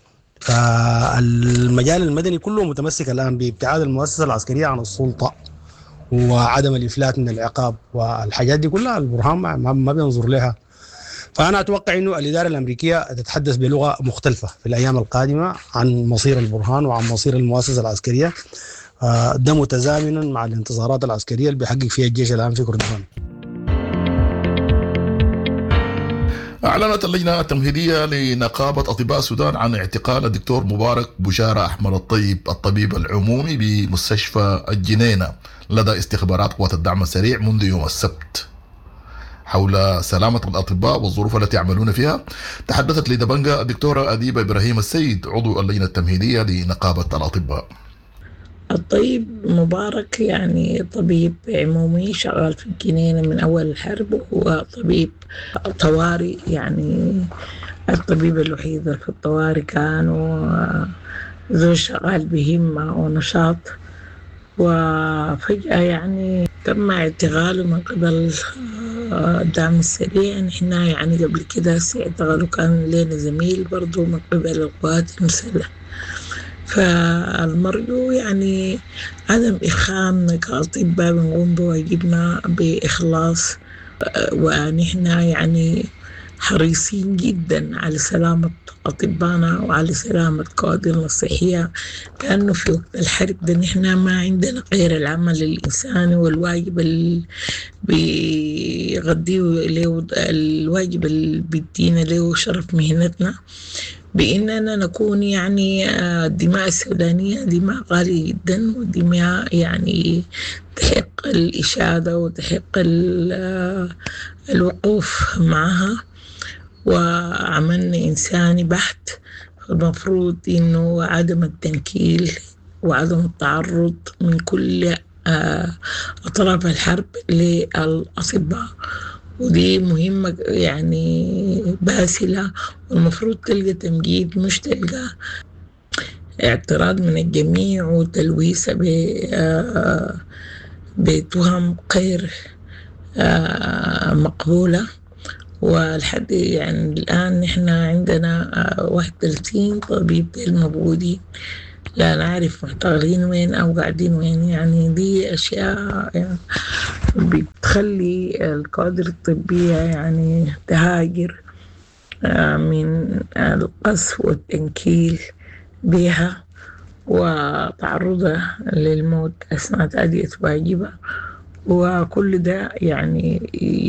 فالمجال المدني كله متمسك الآن بابتعاد المؤسسة العسكرية عن السلطة وعدم الإفلات من العقاب، والحاجات دي كلها البرهان ما, ما بينظر لها. فأنا أتوقع أنه الإدارة الأمريكية تتحدث بلغة مختلفة في الأيام القادمة عن مصير البرهان وعن مصير المؤسسة العسكرية، ده متزامنا مع الانتصارات العسكرية اللي بيحقق فيها الجيش الآن في كردستان. أعلنت اللجنة التمهيدية لنقابة أطباء السودان عن اعتقال الدكتور مبارك بشارة أحمد الطيب الطبيب العمومي بمستشفى الجنينة لدى استخبارات قوات الدعم السريع منذ يوم السبت. حول سلامة الأطباء والظروف التي يعملون فيها تحدثت لدبنجة الدكتورة أديبة إبراهيم السيد عضو اللجنة التمهيدية لنقابة الأطباء. الطيب مبارك يعني طبيب عمومي شغال في الجنينة من أول الحرب، وطبيب طوارئ يعني الطبيب الوحيد في الطوارئ كان، وذو شغال بهمة ونشاط. وفجأة يعني تم اعتقاله من قبل الدعم السريع. نحن يعني قبل كده اعتقاله كان لنا زميل برضو من قبل القوات المسلحة. فالمرجو يعني عدم إخام كأطباء بنقوم بواجبنا بإخلاص، ونحن يعني حريصين جدا على سلامة أطبائنا وعلى سلامة كوادرنا الصحية، لأنه في وقت الحرب ده نحن ما عندنا غير العمل الإنساني والواجب اللي بيغذيه له، الواجب اللي بيدينا له شرف مهنتنا، بإننا نكون يعني الدماء السودانية دماء غالية جدا، ودماء يعني تحق الإشادة وتحق الوقوف معها، وعملنا إنساني بحت. المفروض إنه عدم التنكيل وعدم التعرض من كل أطراف الحرب للأطباء، ودي مهمة يعني باسلة، والمفروض تلقى تمجيد مش تلقى اعتراض من الجميع وتلويث بتهم غير مقبولة. والحد يعني الآن نحن عندنا واحد وثلاثين طبيب الموجودين، لا نعرف محتغلين وين أو قاعدين وين. يعني دي أشياء يعني بتخلي الكوادر الطبية يعني تهاجر من القصف والتنكيل بها وتعرضها للموت أثناء تأدية واجبها، وكل ده يعني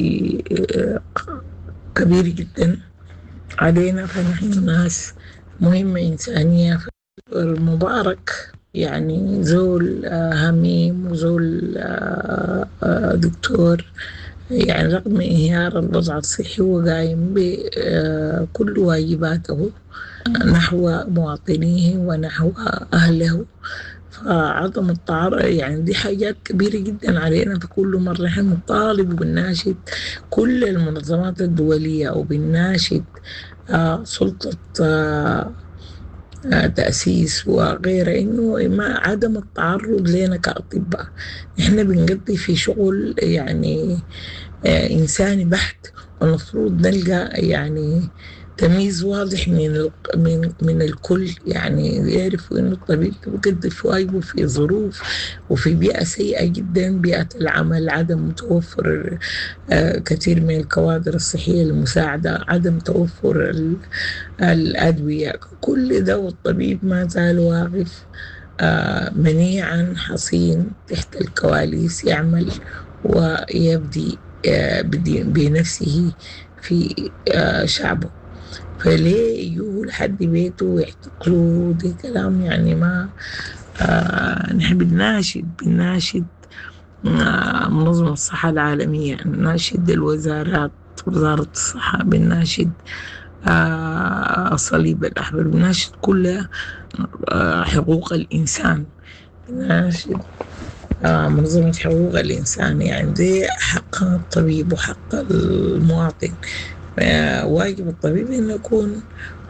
كبير جدا علينا. فنحن ناس مهمة إنسانية. المبارك يعني زول هميم وزول دكتور، يعني رغم انهيار الوضع الصحي هو قايم بكل واجباته نحو مواطنيه ونحو أهله. فعدم التعرض يعني دي حاجات كبيرة جدا علينا. فكل مرة نحن نطالب وبنناشد كل المنظمات الدولية وبنناشد آه سلطة آه تأسيس وغيره إنه ما عدم التعرض لنا كأطباء. إحنا بنقضي في شغل يعني آه إنساني بحت، والمفروض نلقى يعني تمييز واضح من من من الكل، يعني يعرفوا إنه الطبيب بيقضي في واجبه في ظروف وفي بيئة سيئة جدا، بيئة العمل، عدم توفر آه كثير من الكوادر الصحية المساعدة، عدم توفر الأدوية، كل ده والطبيب ما زال واقف آه منيعا حصين تحت الكواليس يعمل ويبدي آه بنفسه في آه شعبه. فليه يجوا لحد بيته ويحتقلوا؟ ده كلام يعني ما آه نحن بنناشد بنناشد آه منظمة الصحة العالمية، بنناشد الوزارات، وزارة الصحة، بنناشد آه الصليب الأحمر، بنناشد كل آه حقوق الإنسان، بنناشد آه منظمة حقوق الإنسان. يعني دي حق الطبيب وحق المواطن. واجب الطبيب أن يكون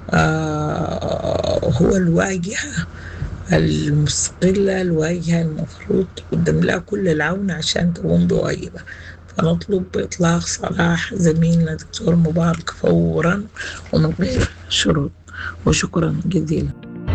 آه هو الواجهة المستقلة، الواجهة المفروض تقدم لها كل العون عشان تقوم بواجبها. فنطلب إطلاق سراح زميلنا دكتور مبارك فورا ومن غير شروط. وشكرا جزيلا.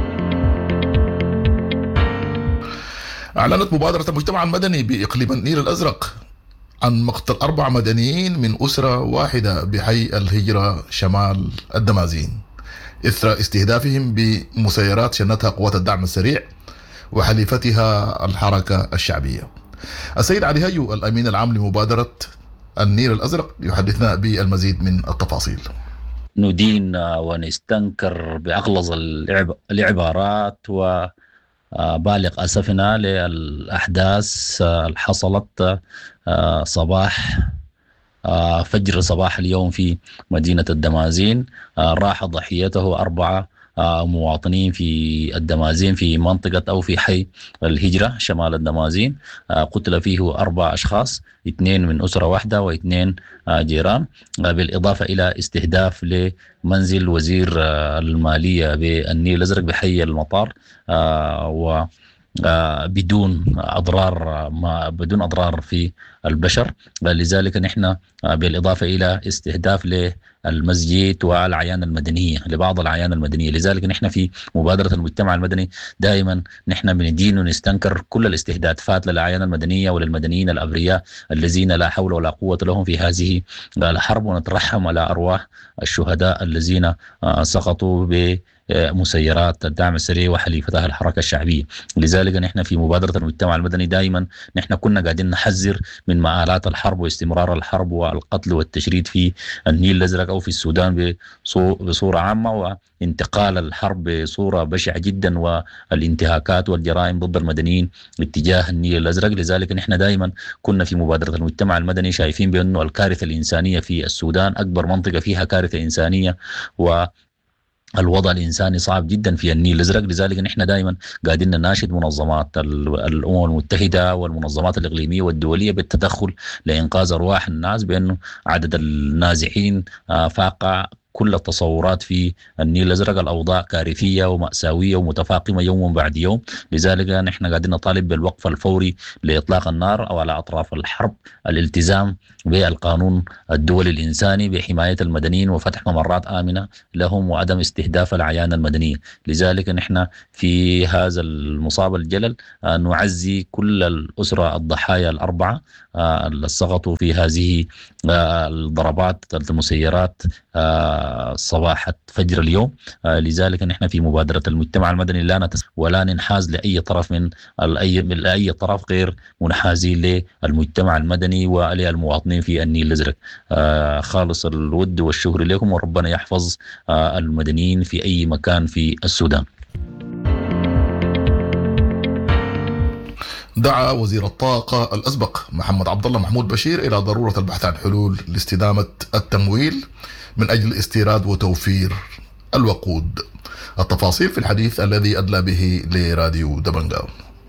أعلنت مبادرة المجتمع المدني بإقليم النيل الأزرق عن مقتل أربع مدنيين من أسرة واحدة بحي الهجرة شمال الدمازين إثر استهدافهم بمسيرات شنتها قوات الدعم السريع وحليفتها الحركة الشعبية. السيد علي هيو الأمين العام لمبادرة النيل الأزرق يحدثنا بالمزيد من التفاصيل. ندين ونستنكر بأغلظ العبارات و بالغ أسفنا للأحداث الحصلت صباح فجر صباح اليوم في مدينة الدمازين. راح ضحيته أربعة مواطنين في الدمازين في منطقة أو في حي الهجرة شمال الدمازين. قتل فيه أربع أشخاص، اثنين من أسرة واحدة واثنين جيران، بالإضافة إلى استهداف لمنزل وزير المالية بالنيل الأزرق بحي المطار و بدون أضرار ما بدون أضرار في البشر. لذلك نحن بالإضافة إلى استهداف المسجد والأعيان المدنية لبعض الأعيان المدنية. لذلك نحن في مبادرة المجتمع المدني دائما نحن بندين ونستنكر كل الاستهدافات للأعيان المدنية وللمدنيين الأبرياء الذين لا حول ولا قوة لهم في هذه الحرب، ونترحم على أرواح الشهداء الذين سقطوا ب مسيرات الدعم السريع وحليفتها الحركة الشعبية. لذلك نحن في مبادرة المجتمع المدني دائما نحن كنا قاعدين نحذر من مآلات الحرب واستمرار الحرب والقتل والتشريد في النيل الأزرق أو في السودان بصورة عامة، وانتقال الحرب بصورة بشعة جدا والانتهاكات والجرائم ضد المدنيين اتجاه النيل الأزرق. لذلك نحن دائما كنا في مبادرة المجتمع المدني شايفين بأنه الكارثة الإنسانية في السودان أكبر منطقة فيها كارثة إنسانية، و الوضع الإنساني صعب جدا في النيل الأزرق. لذلك نحن دائما قاعدين نناشد منظمات الأمم المتحدة والمنظمات الإقليمية والدولية بالتدخل لإنقاذ أرواح الناس، بأنه عدد النازحين فاق كل التصورات في النيل الأزرق. الأوضاع كارثية ومأساوية ومتفاقمة يوم بعد يوم. لذلك نحن قاعدين نطالب بالوقف الفوري لإطلاق النار أو على أطراف الحرب، الالتزام بالقانون الدولي الإنساني بحماية المدنيين وفتح ممرات آمنة لهم وعدم استهداف الأعيان المدنية. لذلك نحن في هذا المصاب الجلل نعزي كل الأسرة الضحايا الأربعة اللي سقطوا في هذه الضربات المسيرات صباح فجر اليوم. لذلك نحن في مبادرة المجتمع المدني لا نتس ولا ننحاز لأي طرف من أي من أي طرف غير منحازين للمجتمع المدني وللمواطنين في النيل الأزرق. خالص الود والشكر لكم، وربنا يحفظ المدنيين في أي مكان في السودان. دعا وزير الطاقة الأسبق محمد عبد الله محمود بشير إلى ضرورة البحث عن حلول لاستدامة التمويل من أجل استيراد وتوفير الوقود. التفاصيل في الحديث الذي أدلى به لراديو دبنجا.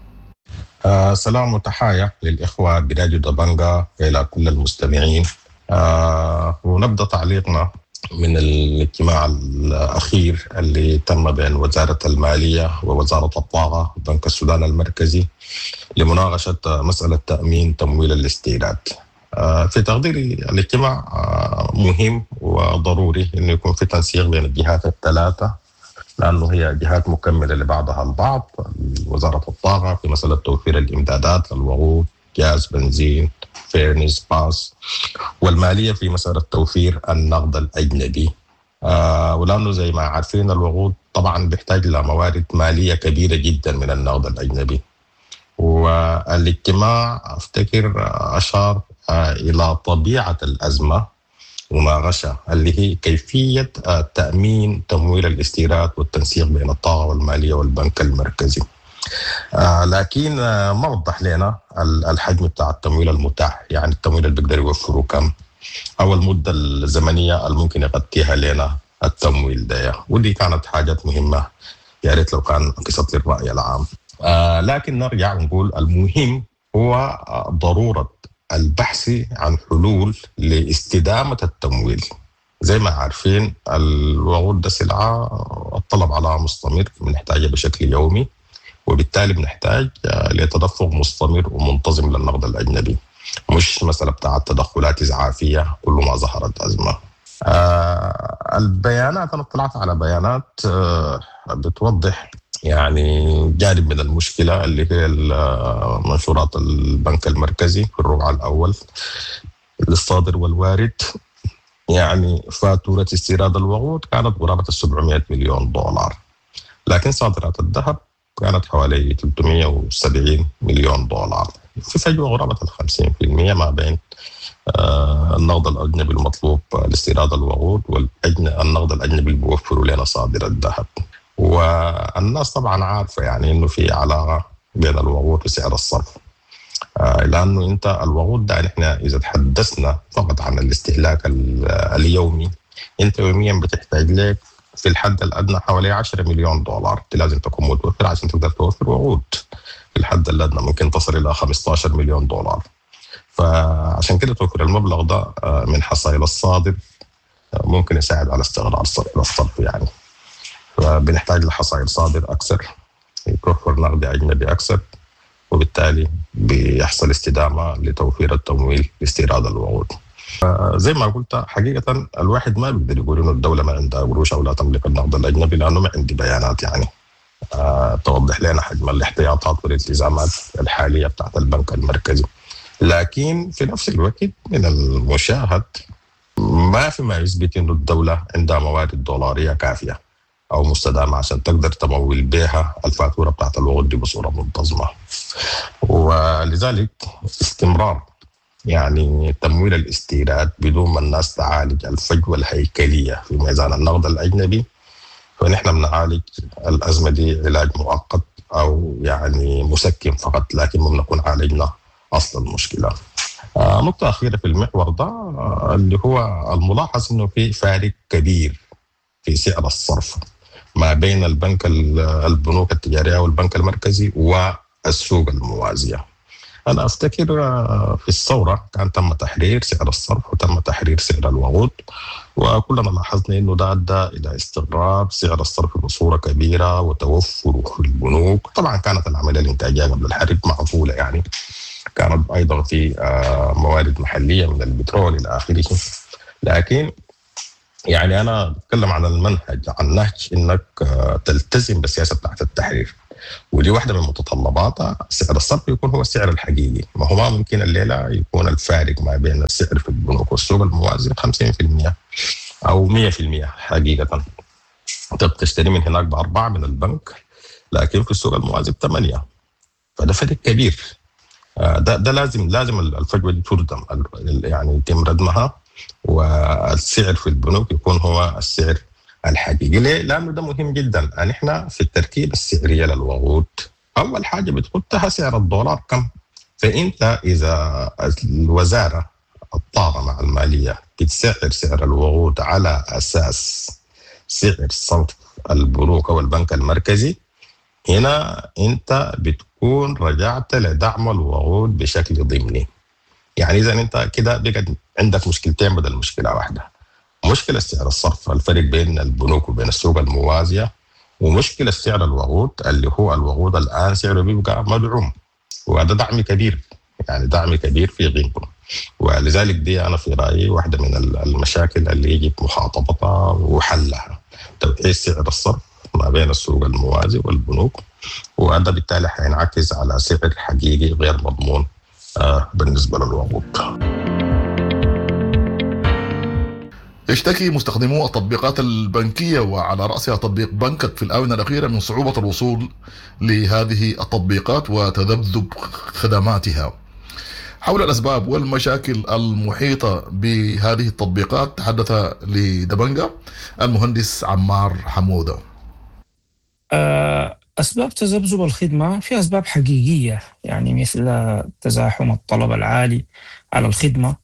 آه سلام وتحايا للإخوة براديو دبنجا إلى كل المستمعين. آه ونبدأ تعليقنا من الاجتماع الأخير اللي تم بين وزارة المالية ووزارة الطاقة وبنك السودان المركزي لمناقشة مسألة تأمين تمويل الاستيراد. في تقديري الاجتماع مهم وضروري إنه يكون في تنسيق بين الجهات الثلاثة، لأنه هي جهات مكملة لبعضها البعض. وزارة الطاقة في مسألة توفير الإمدادات للوقود، غاز، بنزين، فيرنس، باس، والمالية في مسألة توفير النقد الأجنبي. آه ولأنه زي ما عارفين الوقود طبعا بيحتاج لموارد مالية كبيرة جدا من النقد الأجنبي. والاجتماع أفتكر أشار آه إلى طبيعة الأزمة مناقشة اللي هي كيفية آه تأمين تمويل الاستيراد والتنسيق بين الطاقة والمالية والبنك المركزي. آه لكن آه ما وضح لنا الحجم بتاع التمويل المتاح، يعني التمويل اللي بيقدر يوفره كم، أو المدة الزمنية اللي ممكن يغطيها لنا التمويل ده. ودي كانت حاجات مهمة يا ريت لو كان قصة للرأي العام. آه لكن نرجع نقول المهم هو ضرورة البحث عن حلول لاستدامة التمويل. زي ما عارفين الوقود ده سلعة الطلب عليها مستمر، بنحتاجها بشكل يومي، وبالتالي بنحتاج لتدفق مستمر ومنتظم للنقد الأجنبي، مش مسألة بتاعة تدخلات إسعافية كل ما ظهرت أزمة. آه البيانات، أنا طلعت على بيانات آه بتوضح يعني جانب من المشكلة اللي هي منشورات البنك المركزي في الربع الأول للصادر والوارد. يعني فاتورة استيراد الوقود كانت قرابة السبعمائة مليون دولار، لكن صادرات الذهب كانت حوالي ثلاثمائة وسبعين مليون دولار، في فجوة قرابة الخمسين في المية ما بين آه النقد الأجنبي المطلوب لاستيراد الوقود والنقد الأجنبي اللي بيوفروا لنا صادر الذهب. والناس طبعا عارفة يعني إنه في علاقة بين الوقود وسعر الصرف، آه لأنه أنت الوقود ده نحن إذا تحدثنا فقط عن الاستهلاك اليومي، أنت يوميا بتحتاج لك في الحد الأدنى حوالي عشرة مليون دولار لازم تكون متوفر عشان تقدر توفر وقود. في الحد الأدنى ممكن تصل إلى خمسة عشر مليون دولار. فعشان كده توفر المبلغ ده من حصائل الصادر ممكن يساعد على استغلال الصرف يعني. فبنحتاج لحصائل صادر أكثر، يتوفر نقد أجنبي أكثر، وبالتالي بيحصل استدامة لتوفير التمويل لاستيراد الوقود. زي ما قلت حقيقة الواحد ما بيقدر يقول إنه الدولة ما عندها قروش أو لا تملك النقد الأجنبي، لأنه ما عندي بيانات يعني آه توضح لنا حجم الاحتياطات والالتزامات الحالية بتاعت البنك المركزي. لكن في نفس الوقت من المشاهد ما في ما يثبت إنه الدولة عندها موارد دولارية كافية أو مستدامة عشان تقدر تمول بها الفاتورة بتاعت الوقود دي بصورة منتظمة. ولذلك استمرار يعني تمويل الاستيراد بدون ما الناس تعالج الفجوة الهيكلية في ميزان النقد الأجنبي، فنحن بنعالج الأزمة دي علاج مؤقت أو يعني مسكن فقط، لكن ما بنكون عالجنا أصل المشكلة. آه نقطة أخيرة في المحور ده آه اللي هو الملاحظ إنه في فارق كبير في سعر الصرف ما بين البنك البنوك التجارية والبنك المركزي والسوق الموازية. أنا أفتكر في الثورة كان تم تحرير سعر الصرف وتم تحرير سعر الوقود، وكلنا لاحظنا إنه ده أدى إلى استقرار سعر الصرف بصورة كبيرة وتوفر في البنوك. طبعا كانت العملية الإنتاجية قبل الحرب معقولة يعني، كانت أيضا في موارد محلية من البترول إلى آخره. لكن يعني أنا بتكلم عن المنهج، عن نهج إنك تلتزم بالسياسة بتاعت التحرير، ودي واحدة من متطلباتها سعر الصرف يكون هو السعر الحقيقي. ما هو ما ممكن الليلة يكون الفارق ما بين السعر في البنوك والسوق الموازي خمسين بالمئة أو مئة بالمئة حقيقة. أنت بتشتري من هناك بأربعة من البنك، لكن في السوق الموازي بثمانية، فده فرق كبير. ده ده لازم لازم الفجوة دي تردم، يعني يتم ردمها، والسعر في البنوك يكون هو السعر الحقيقي. ليه؟ لأنه ده مهم جدا. يعني احنا في التركيبة السعرية للوقود أول حاجة بتحطها سعر الدولار كم. فأنت إذا الوزارة الطاقة مع المالية بتسعر سعر الوقود على أساس سعر صرف البنوك أو البنك المركزي، هنا أنت بتكون رجعت لدعم الوقود بشكل ضمني. يعني إذا أنت كده بقى عندك مشكلتين بدل مشكلة واحدة، مشكلة سعر الصرف الفرق بين البنوك وبين السوق الموازية، ومشكلة سعر الوقود اللي هو الوقود الآن سعره بيبقى مدعوم، وهذا دعم كبير، يعني دعم كبير في غيبه. ولذلك دي أنا في رأيي واحدة من المشاكل اللي يجب محاطبتها وحلها، توحيد سعر الصرف ما بين السوق الموازي والبنوك، وهذا بالتالي حينعكس على سعر حقيقي غير مضمون آه بالنسبة للوقود. يشتكي مستخدمو التطبيقات البنكية وعلى رأسها تطبيق بنكك في الآونة الأخيرة من صعوبة الوصول لهذه التطبيقات وتذبذب خدماتها. حول الأسباب والمشاكل المحيطة بهذه التطبيقات تحدث لدبنجة المهندس عمار حمودة. أسباب تذبذب الخدمة في أسباب حقيقية، يعني مثل تزاحم الطلب العالي على الخدمة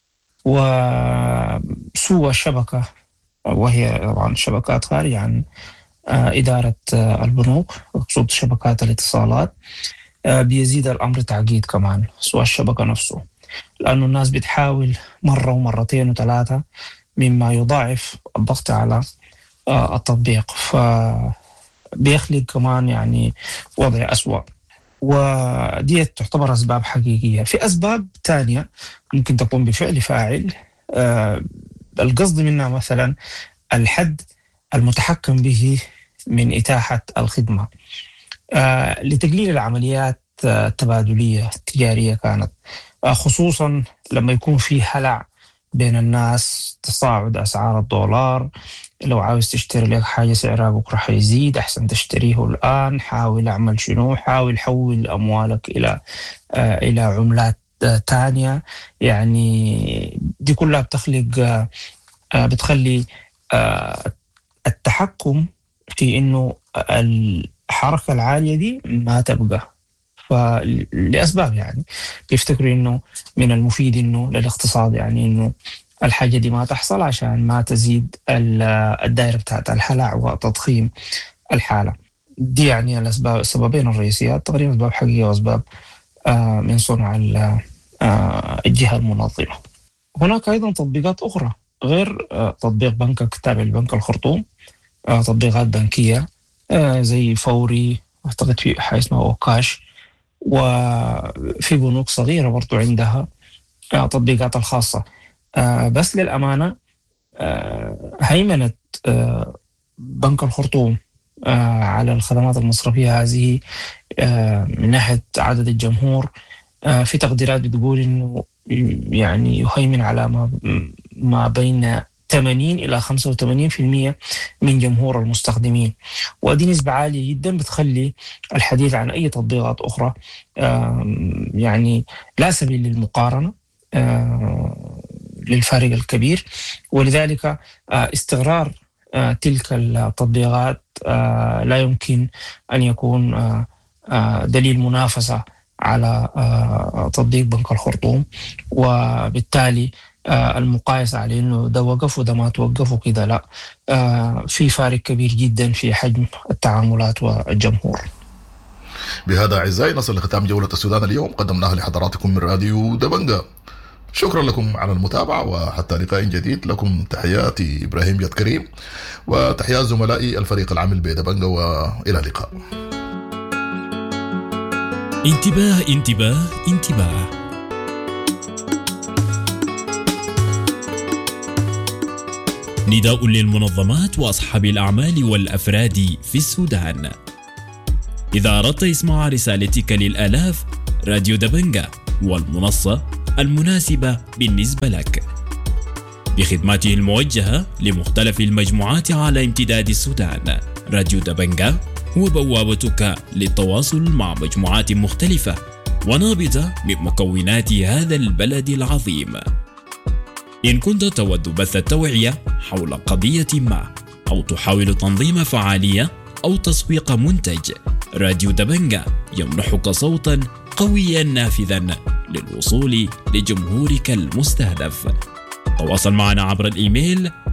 وسوء الشبكة، وهي طبعا شبكات خارجة عن إدارة البنوك، أقصد شبكات الاتصالات. بيزيد الأمر تعقيد كمان سوء الشبكة نفسه، لأنه الناس بتحاول مرة ومرتين وثلاثة، مما يضاعف الضغط على التطبيق، فبيخلق كمان يعني وضع أسوأ، ودي تعتبر أسباب حقيقية. في أسباب تانية ممكن تكون بفعل فاعل، آه القصد منها مثلا الحد المتحكم به من إتاحة الخدمة آه لتقليل العمليات التبادلية التجارية كانت، آه خصوصا لما يكون في هلع بين الناس، تصاعد أسعار الدولار. لو عاوز تشتري لك حاجة سعرها بكرة حيزيد، أحسن تشتريه الآن، حاول أعمل شنو، حاول حول أموالك إلى آه إلى عملات آه تانية. يعني دي كلها بتخلق آه بتخلي آه التحكم في إنه الحركة العالية دي ما تبقى، فلأسباب يعني بيفتكروا إنه من المفيد إنه للاقتصاد يعني إنه الحاجة دي ما تحصل عشان ما تزيد الدائرة بتاعت الهلع وتضخيم الحالة دي. يعني الأسباب السببين الرئيسيات تقريبا أسباب حقيقية وأسباب آه من صنع آه الجهة المنظمة. هناك أيضا تطبيقات أخرى غير آه تطبيق بنكك تابع لبنك الخرطوم، آه تطبيقات بنكية آه زي فوري، أعتقد في حاجة اسمها أوكاش، وفي بنوك صغيرة برضو عندها آه تطبيقات الخاصة. آه بس للأمانة آه هيمنة آه بنك الخرطوم آه على الخدمات المصرفية هذه آه من ناحية عدد الجمهور آه في تقديرات بتقول إنه يعني يهيمن على ما ما بين ثمانين إلى خمسة وثمانين بالمئة من جمهور المستخدمين، ودي نسبة عالية جدا بتخلي الحديث عن أي تطبيقات أخرى يعني لا سبيل للمقارنة للفارق الكبير. ولذلك استقرار تلك التطبيقات لا يمكن أن يكون دليل منافسة على تطبيق بنك الخرطوم، وبالتالي المقايسة على إنه ده وقف وده ما توقف وكده لا، في فارق كبير جدا في حجم التعاملات والجمهور. بهذا أعزائي نصل لختام جولة السودان اليوم قدمناها لحضراتكم من راديو دبنجة. شكرا لكم على المتابعة وحتى لقاء جديد. لكم تحياتي إبراهيم يد كريم وتحيات زملائي الفريق العامل بدبنجة، وإلى اللقاء. انتباه انتباه انتباه، نداء للمنظمات وأصحاب الأعمال والأفراد في السودان. إذا أردت إسماع رسالتك للآلاف، راديو دبنجة هو المنصة المناسبة بالنسبة لك، بخدماته الموجهة لمختلف المجموعات على امتداد السودان. راديو دبنجة هو بوابتك للتواصل مع مجموعات مختلفة ونابضة من مكونات هذا البلد العظيم. إن كنت تود بث التوعية حول قضية ما، أو تحاول تنظيم فعالية أو تسويق منتج، راديو دبنجة يمنحك صوتا قويا نافذا للوصول لجمهورك المستهدف. تواصل معنا عبر الإيميل